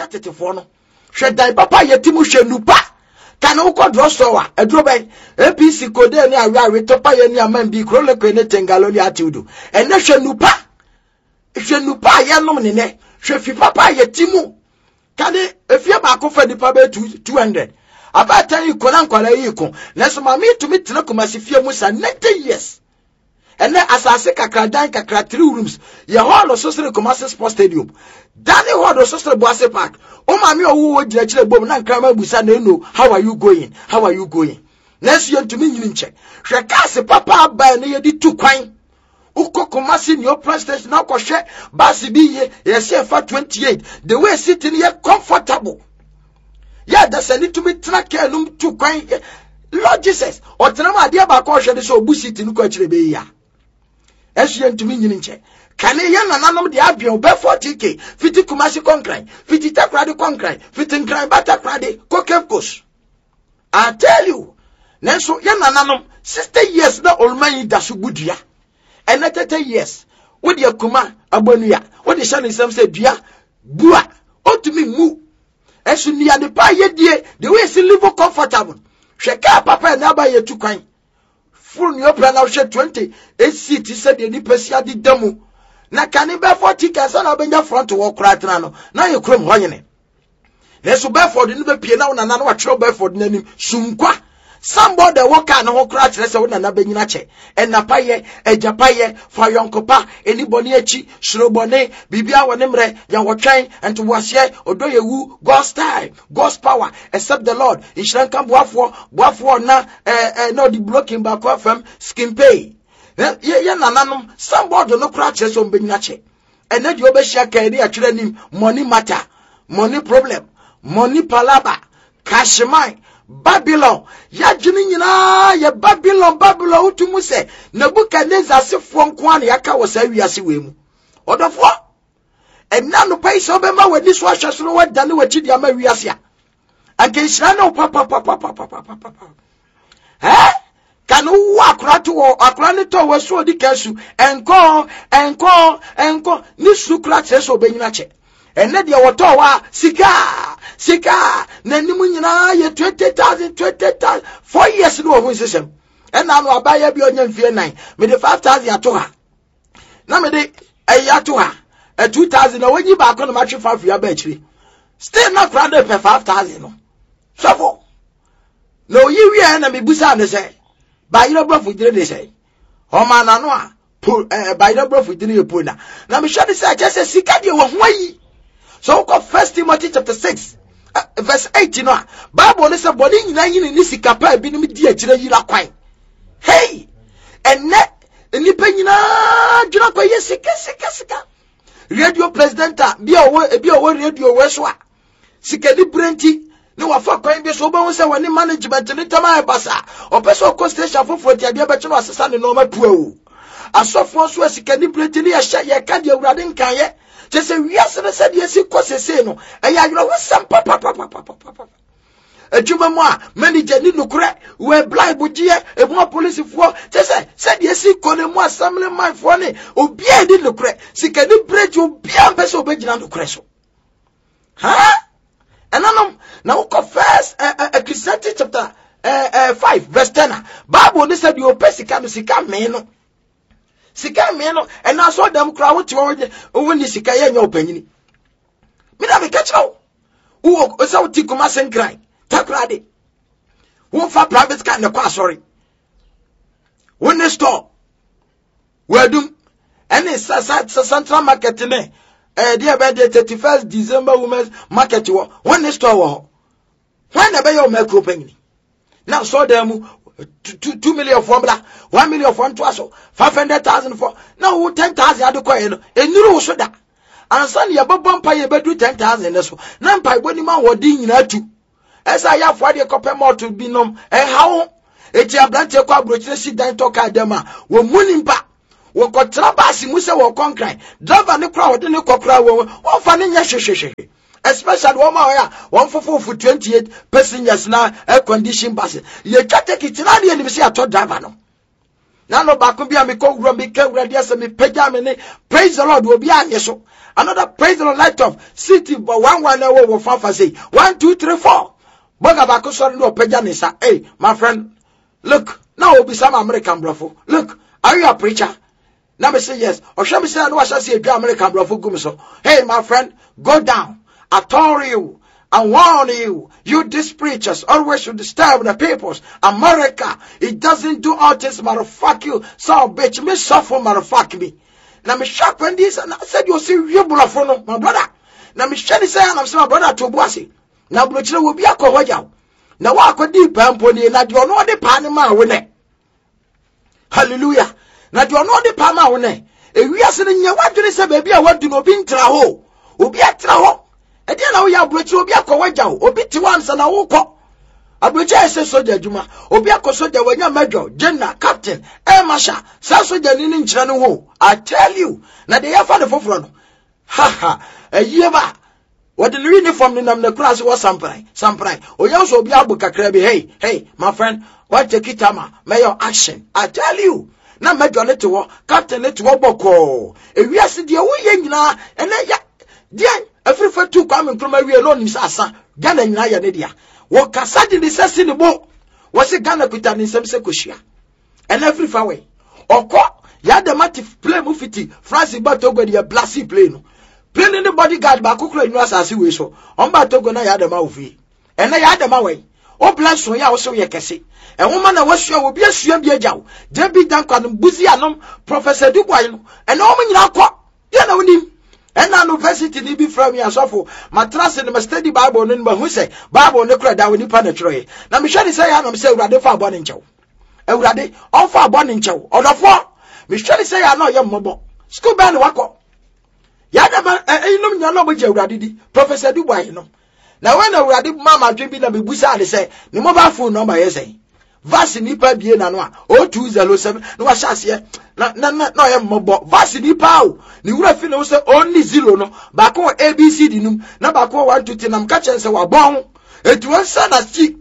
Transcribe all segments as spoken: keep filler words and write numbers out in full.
tete fo no hwe dai papa yetimu hwe nupa kan wo ko dro so wa adro ben A P C kode ni awe awe topa ye ni amam bi kro le ko ne tengaloli atiudo ene hwe nupa hwe nupa ye nom ne ne hwe fi papa yetimu kan efie ba ko fa nipa be two hundred abata yi ko na nkwala yi ko na so ma me to me tena komasi fie mu sa ninety years ene asase kakra dan kakra three rooms ye hall so sere komasi sports stadium dani hall so sere boase park o ma me owo gira kire bom na nkrama busa na eno how are you going how are you going next year to me nyini nche hwe kase papa ba na ye di tu kwan uko komasi ni open station na ko hwe basi bi ye ye se fa twenty-eight the way sitting here comfortable. Yeah, that's a little bit track and to quite Lord Jesus or Trama dear Bacosha so busit in Coachre ya. As you to me in check. Can a young and the Abion Before T K, fifty Kumasi Concry, fifty Takradi Concry, fifteen Crime Bata Cradi, Kokevkos. I tell you, Nenso young and sixty years the old man Dasubudia. And at thirty years, what your Kuma Abonia, what the son is some said, Dia, Bua, ought to me move. Esu ni ade pa ye die the way se live comfortable hweka papa na ba ye tu kwan full ni opera na hwe twenty eight seat said the pesi ade damu na kane be forty kasa na benya front wo kra tena no na ye krom hoyene na so Bedford ni be pie na na na wa twero Bedford nanim sunkwa somebody walk an ho kra kire se wona na benyina che enapa ye ejapaye fa yonkopa eniboni echi shrobone bibia wone mre ya wotwen ento wase odoyewu God's time God's power except the Lord inshran kan boafo boafo na eh eh no the blocking back fm skin pay ye ye nananom somebody no kra kire se benyina che ene de obehia kan ri atwere nim money matter money problem money palaba cashmine Babylon ya jini nyina ya Babylon Babylon utumu se Nebukadnezar sefo nko an ya ka wo sa wiase wemu odofo enna no pai so be ma wadi so ahweso no wada ne wachi dia ma wiase a anke nhira no papa papa papa papa eh kan wo akura to akura ne to wo so di kasu enko enko enko ni sukra che so be nyina che enne dia woto wa sika sika na nimu nyina ye twenty thousand twenty thousand four years no ho system enna no abaya bi onya mfie nine me de five thousand ato ha na me de ayi ato ha e two thousand na wonyi ba ko no matwe five ya ba akiri still not crowded per five thousand no so no yi wi na me busa ne say ba yiro bro fudire de say o ma na no a ba yiro bro fudire ye pona na me hwe de say je say sika de wo ho yi. So First Timothy chapter six uh, verse eight, you know, Bible is a body in any sicapa be me dear yira kwai. Hey, and net any penina jina kwa ye sika sika sika. Radio president be a be a radio weswa. Sika di brenti no wafa kwai be so ba say wani management ni tama basa. O person ko station for forty dia be chino asesa ne no ma tuawu. Asofo so sika di brenti ni ya sha ye ka di awurade nkan ye. Just say we are said yes, say no. And I know some papa papa papa papa. A Juma moi, manager ni no crack, we blind budget, a more police for just say, said yes, call moi, some my funny, or be a little crack. See, can you break your beer best obedient to crash? Huh? And now confess a Christianity chapter five, verse ten. Bible said you pessica, sika meno. Sika meno and I saw them crowd to when the sika ya opinion. Me na me catch now. Who is out tikuma sen cry. Takrade. Who for private car na kwa sorry. When the store. We do any central market ne. Eh dear by the thirty-first December women's market wo. When the store wo. When the be your macro penny. Now saw them Two, two million formula, one million for twaso, five hundred thousand for now ten thousand adequate, and you so that. And son, your bump pay bedu ten thousand. So, none by body man were ding in two. As I have for the copper more to be known, and how it's a blanche cockroach, sit down talk at them, were mooning back. What got trabasi musa or concrete, drive on the crowd in the cockra, one funny yash. Especially one more one for four for twenty-eight passengers now air conditioned buses. You can't take it in any and you see a top driver. No, na no ba ko bia me ko wura me ka wura dia se me pagya me ne praise the Lord obi anye so another praise the Lord light of city but one one na wo fafa say one two three four boga ba ko so no pagya ne sa hey my friend look now obi some American brofo look are you a preacher now me say yes or shall me say no shall say American brofo gum so hey my friend go down I told you I warn you, you these preachers always should disturb the peoples. America, it doesn't do all this, motherfuck you. So bitch, me suffer, motherfuck me. Now me shock when this, and I said you see you bulafono, my brother. Now me shady say I'm saying my brother to bossy. Now blochile will be a cohoja. Now walk with deep and pony, and you know the panama winner. Hallelujah. Now you know the panama winner. If we are sitting here, what do they say, baby? I want to know being traho. Ubi a traho. Edi na wo ya brochi obi akọwaja o obi ti wan sa na wo kọ abrochi ese soja adwuma obi akosoja wanya major general captain air marshal sa soja ni ni nkyira no ho I tell you na de yafa de foforo no ha ha aye ba what the uniform ni nam na kura se wo samprai samprai oya so obi abu kakra bi hey hey my friend what take it ama mayor action I tell you na major let wo captain let wo boko ewiase de wo ye nyina ene ya dia every for two come in Kroma we alone is asa Ghana nyina ya ne dia wo kasa di sesi ne bo wo se Ghana kuta ni nsem se kohia and every far way okọ ya the mati play mu fiti France ba Togo dia blasi play no play ni bodyguard ba kokoro enu asase we so on ba Togo na ya the ma ofi and na ya the ma we o bless so ya wo so ye kese e homa na wasua obi asua bi agyaw David Danko no buzi anom Professor Dubois no and o mo nyina akọ ya na wonim and na university ni bi from ya sofo matrase ne study Bible no ba hu say Bible ne kura da woni pa na twere na me hwede say ya no say urade fa abo ne nchew urade on fa abo ne nchew odofo me hwede say ya no ye mmobo school bell wako ya da ma enum nya no bo je urade di Professor Dubois no na when urade mama dwe bi na me busa ade say ni mobile phone number ye say vasi nipa bie na no a zero two zero seven no wa hyase na na na ye mmobo vasi nipa o ni wura fi no say only zero no ba ko A B C D num na ba ko one two three nam ka chen say wa bon etu won sa na chi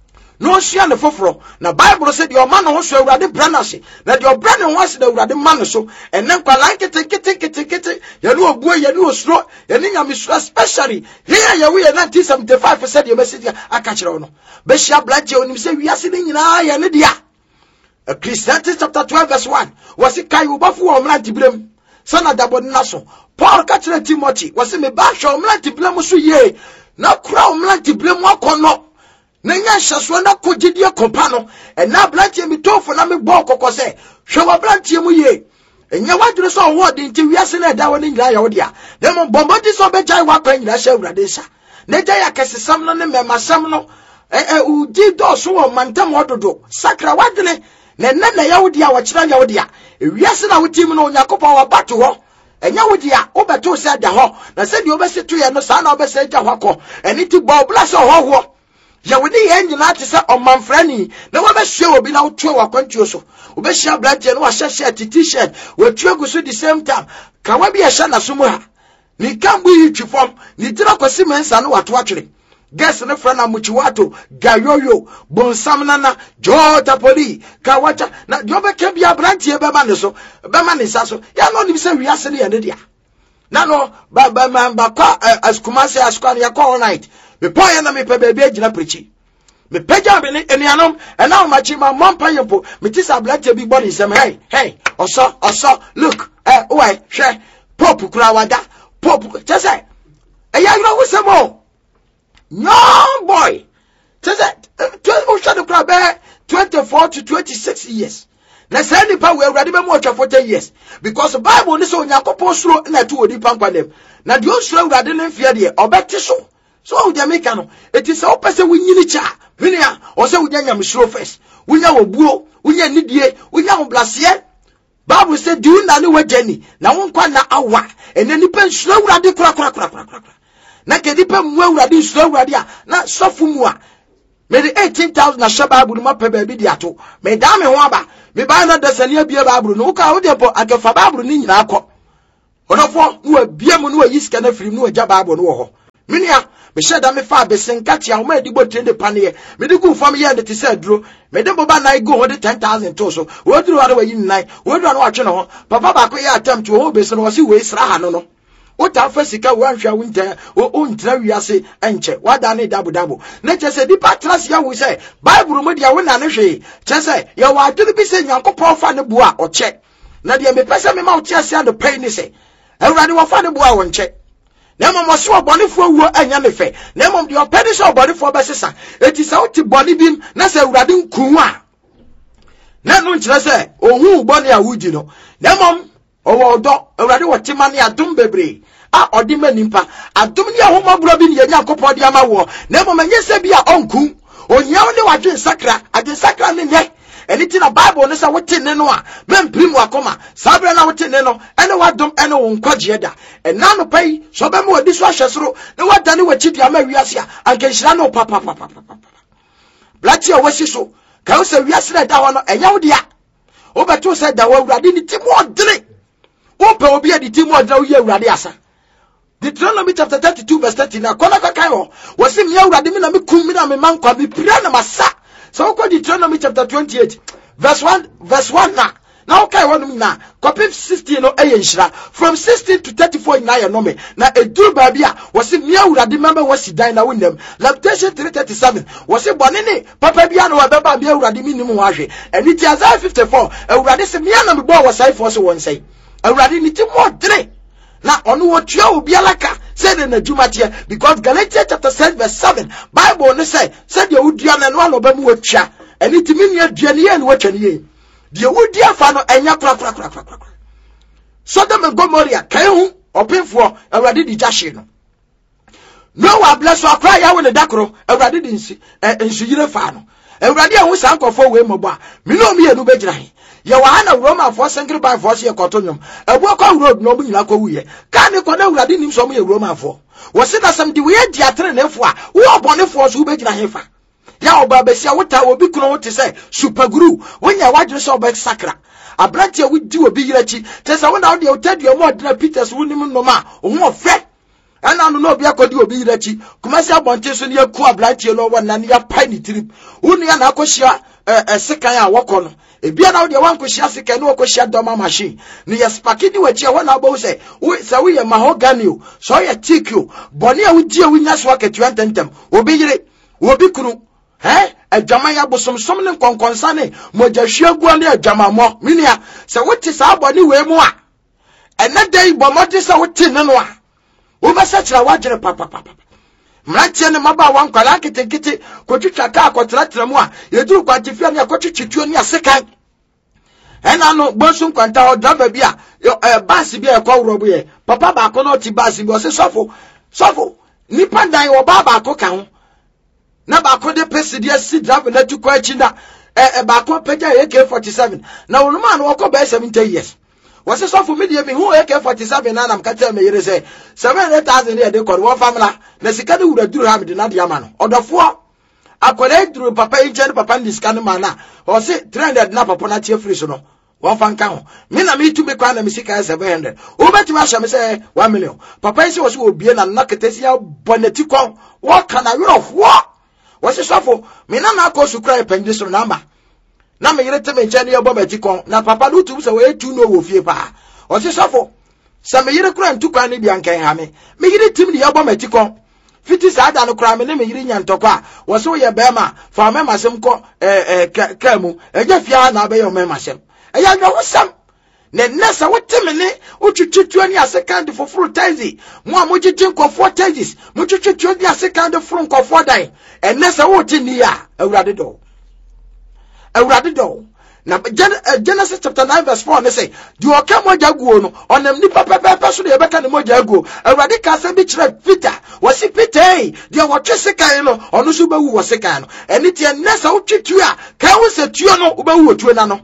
no hia ne foforo na Bible say the man no so awurade branase na the obrane ho ase da awurade man so enen kwa like kete kete kete kete ye no obuo ye no osro ye ni nyame so especially here ye we nineteen seventy-five percent ye message aka kire no be hia blaje onim say wiase ni nyina ye ne dia Ecclesiastes chapter twelve verse one was it kai ubafo o mlanti blem sana dabo na so Paul ka kire Timothy was me ba hwe o mlanti blem so ye na kura o mlanti blem akono na nya hyaso na kogidie kompa no na brantie mi tofo na me bo kokko se hwe wa brantie mu ye enya wadure so wo de nti wiase na da woni nyira ya wo dia na mo bombodi so be jai wa kwa nyira hye awurade sha na jai akesesam no ne memasam no eh eh udi do so wo mantam ododo sakra wadene na na na ya wo dia wo kira ya wo dia wiase na wotim no yakopon wa bato ho enya wo dia wo beto se da ho na se di obeseto ye no sa na obese ja ho akọ eni ti bo bless ho ho ya wodi ye nyina te se omanfrani na wo be hwe obi na wo tue wa kwantuo so wo be hia blaje no wa hye shirt t-shirt wo tue gusu the same time ka wa bi ya hya na sumu ha ni kambu yi twifom ni tira kwasi mensa no wato atwere guess ne frana muchiwato gayoyo bonsam nana jota poli ka wacha na jobe ke bia brantie be ma ne so be ma ne sa so ya no ni se wiase ne ya ne dia na no ba ba ba kwa askumase askwan ya kwa all night me poye na me pe bebe agina prechi me peja be ne enianom e na ma chi ma mompa yempo me ti sa blaje bi body sem hey hey oso oso look eh why hwe pop kura wada pop just say e ya you know we say mo no boy just say o shadu kura be twenty-four to twenty-six years na say ni pa we awurade be mo twa forty years because the Bible ni so Yakobon suro na tu odi pankwanem na de o suro awurade ne mfie de obeti so so we make no it is so person we nyini cha hwenia o say we nya msuro first we nya obuo we nya nidie we nya oblase Bible say do na ne wagani na won kwa na awa ene nipa nsuro awurade kura kura kura kura na ke nipa mu awurade nsuro awurade a na sofu mu a me de eighteen thousand na hye Bible ma pe ba bi di ato me da me ho aba me ba na dasania bia Bible no ka wo de po akefa Bible ni nyina akọ onofo no abia mu no ayi sika na firi mu agya Bible no wo ho menia me share da me fa be senkati a o ma edibo trende panie me de gu fam ye de te say duro me de boba na go ho de ten thousand to so wo duro wa de wa yin nine wo duro na wa twe no ho papa ba ko ye attempt wo be so no wo si we sra ha no no o ta fa sika wo anhwa wo ntia o ntra wiase enche wada ne dabu dabu na che se di patras ya wo say bible mu dia wo na ne hwe che se ye wa aduru bi se Nyankopon fa ne bua o che na dia me pese me ma o ti ase ando pay ni se Ewurade wo fa ne bua wo nche na mama so obonefo wuo anya ne fe na mama de opedi so obonefo besesa eti sa uti boni bim na se Ewurade nku a na no nkyere se ohun boni a wuji no na mama owo odo Ewurade wo tima ne adom bebre a odi manimpa adom ne ahomabro bi ne ye Nyankopon de ama wo na mama nyese bi a onku onyaw ne wadwen sakra adwen sakra ne ne anything na Bible ne say wote ne no a memprim wakoma sabre na wote ne no ene wadom ene wo nkwaje da ena no pai so be me wadi so ahwesoro ne wadane wachi dia ma wiase a anka nhira no papa papa papa blati a wasi so ka wo say wiase na da ho no enya wo dia wo beto say da wo Awurade ni timo odene wo pe obi a di timo odene wo ye Awurade asa Deuteronomy chapter thirty-two verse thirty na kona ka kai ho wo se me Awurade mi na me kum mi na me mankwa bi pira na masa. So go Deuteronomy chapter twenty-eight verse one verse one na now okay one na copy sixteen no eyenshira from sixteen to thirty-four na ye no me na edu ba bia was me Awurade member was die na wonam Lamentation three thirty-seven was bone ne papa bia no baba bia Awurade mi nim ho ahwe eni ti Isaiah fifty-four Awurade se me na me bo wasai for so won say Awurade ni ti mo dre na onu wo tua obi alaka say na jumatia because Galatians chapter six verse seven Bible ne say say de wudua na no aloba mu watwa eni timi ne adua ne ye ne watwa ne ye de wudua fa no enya kra kra kra kra kra Sodom and Gomorrah kai hu opinfo Awurade di jahye no no wa bless wa kra ya wo ne dakoro Awurade di nsi ensuyire fa no Awurade a hu sankofo we mobo a me no me enu begyina he ye wa na Roma for singri by force ye kotonyom ebu akwa road no bu nyina kwa wuye ka ne ko na Awurade nim so mo ye Roma for wo se na sam di we di atere ne fo a wo obonefo so be gina he fa ya oba besia wota obi kuno wote say super guru wonya wadre so oba sakra abranti a wudi obi yirachi te say wona wo de otadu mo odra Peters wonim no ma wo fe ana no no obi akodi obi yirachi kumasi abonte so ne yaku abranti no wona ne ya pai ni trip wonu ya na akohia eh sekan a wokọ no ebia na wo de wankohia sekan no wakohia doma machine ne ya spakidi wachi a wona abo say wo say wo ye mahogany o so ye teak o boni a wudi a winya so aketu antentem obi yire obi kunu eh adwama ya bosomsom ne nkonkonsa ne mogahwiagua ne adwamamo minia se wote sa abone we mu a ena dai bomode se wote ne no a wo besa kira wagere papa papa mrantie ne maba wankwala ketekete kotwitwa ka akotratra mu a yeduru kwantifia ne akotwitwituo ne asekan ena no bonsu kwanta o driver bia eh bus bia ekowro ye papa ba ko no ti bus bi o se sofo sofo ni pandan wo baba ko ka ho na ba ko de presidia si driver na tu kwa chi na eh ba ko peja A K forty-seven na wonuma na wo ko ba seventy years wo se sofo me de me hu A K forty-seven na nam ka tell me yere say seven hundred thousand e de ko wo famla na sika de wura duru ha me de na de ama no odofo akole duru papa inche papa ndi sika no ma na o se three hundred na papa na tie free so no one fan kan me na me tu me kwa na me sika seven hundred o beti ma sha me say one million papa isi wo so obie na na ketesi ya boneti kon wo kana we of wo wo se sofo me na na ko su kra penji so na ma na me yire te me nche ne yobo beti kon na papa lu tu so we tu no wo fie pa wo se sofo sa me yire kra ntu kwa ne bia nkan ha me me yire tim ne yobo beti kon fiti sa da no kra me ne me yire nyantoko a wo so ye be ma fa me masem ko eh eh ka mu eja fia na be yo me masem eya no wosam ne nessa wote ne utwitwitwa ni asekand for full taxi mo amogiti nkofo taxis mo twitwitwa ni asekand for nkofo dan enessa wote ni a Awurade do Awurade do na Genesis chapter nine verse four ne say di oka moja guo no onam ni papa papa so de beka ne moja guo Awurade ka se bi kire Peter wasi Peter di o twe sekan no onu so bawu wo sekan no eni tie nessa wotwitwa ka wo se tuo no wo bawu otuo na no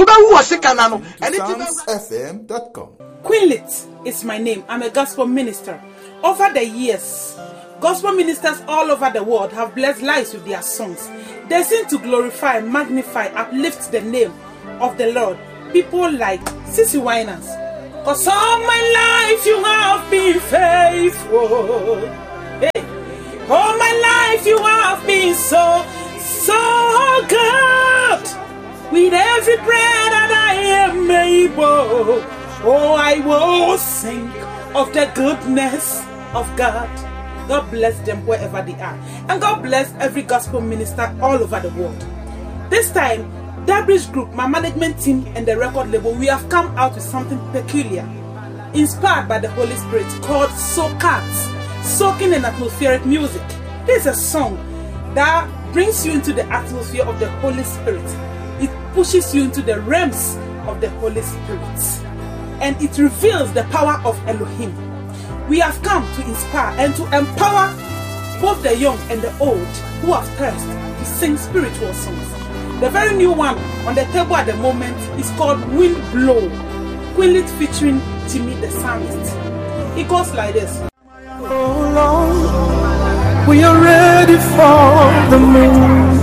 F M dot com. Queenlit is my name. I'm a gospel minister. Over the years, gospel ministers all over the world have blessed lives with their songs. They sing to glorify, magnify, uplift the name of the Lord. People like Sissy Winans. Cause all my life you have been faithful. Hey. All my life you have been so, so good. With every breath that I am able, oh, I will sing of the goodness of God. God bless them wherever they are. And God bless every gospel minister all over the world. This time, Dabridge Group, my management team and the record label, we have come out with something peculiar, inspired by the Holy Spirit, called Soakat, soaking in atmospheric music. This is a song that brings you into the atmosphere of the Holy Spirit. It pushes you into the realms of the Holy Spirit, and it reveals the power of Elohim. We have come to inspire and to empower both the young and the old who have thirst to sing spiritual songs. The very new one on the table at the moment is called Wind Blow, Quillet featuring Jimmy the Psalmist. It goes like this. Oh Lord, we are ready for the move.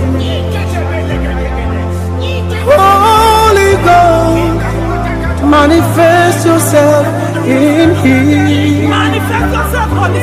Holy Ghost, manifest yourself in here.